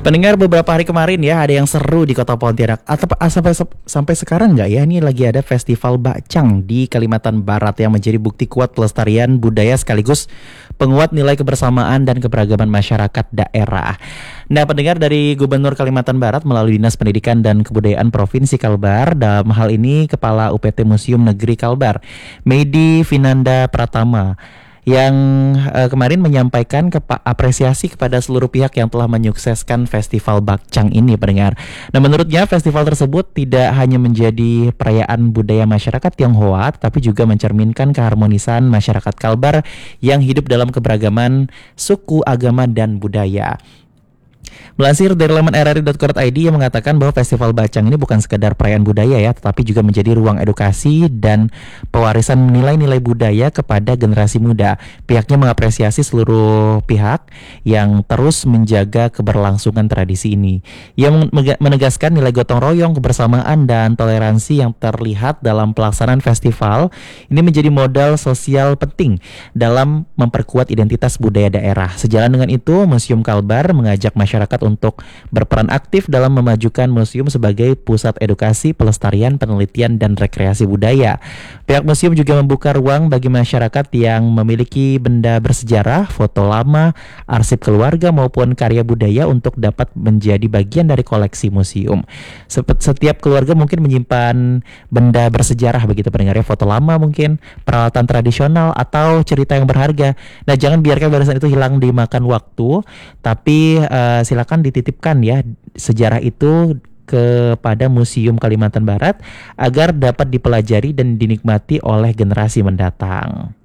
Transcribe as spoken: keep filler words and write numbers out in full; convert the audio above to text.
Pendengar, beberapa hari kemarin ya ada yang seru di kota Pontianak. Atau ah, sampai sampai sekarang nggak ya? Ini lagi ada festival bakcang di Kalimantan Barat yang menjadi bukti kuat pelestarian budaya sekaligus penguat nilai kebersamaan dan keberagaman masyarakat daerah. Nah, pendengar, dari Gubernur Kalimantan Barat melalui Dinas Pendidikan dan Kebudayaan Provinsi Kalbar, dalam hal ini Kepala U P T Museum Negeri Kalbar, Medi Vinanda Pratama, yang eh, kemarin menyampaikan kepa- apresiasi kepada seluruh pihak yang telah menyukseskan festival bakcang ini, pendengar. Nah, menurutnya festival tersebut tidak hanya menjadi perayaan budaya masyarakat Tionghoa, tapi juga mencerminkan keharmonisan masyarakat Kalbar yang hidup dalam keberagaman suku, agama, dan budaya. Melansir dari laman r r i dot co dot i d yang mengatakan bahwa festival Bacang ini bukan sekadar perayaan budaya ya, tetapi juga menjadi ruang edukasi dan pewarisan nilai-nilai budaya kepada generasi muda. Pihaknya mengapresiasi seluruh pihak yang terus menjaga keberlangsungan tradisi ini. Ia menegaskan nilai gotong royong, kebersamaan, dan toleransi yang terlihat dalam pelaksanaan festival ini menjadi modal sosial penting dalam memperkuat identitas budaya daerah. Sejalan dengan itu, Museum Kalbar mengajak masyarakat untuk berperan aktif dalam memajukan museum sebagai pusat edukasi, pelestarian, penelitian, dan rekreasi budaya. Pihak museum juga membuka ruang bagi masyarakat yang memiliki benda bersejarah, foto lama, arsip keluarga, maupun karya budaya untuk dapat menjadi bagian dari koleksi museum. Setiap keluarga mungkin menyimpan benda bersejarah, begitu pendengarnya, foto lama mungkin, peralatan tradisional, atau cerita yang berharga. Nah, jangan biarkan warisan itu hilang dimakan waktu, tapi uh, silakan dititipkan ya sejarah itu kepada Museum Kalimantan Barat agar dapat dipelajari dan dinikmati oleh generasi mendatang.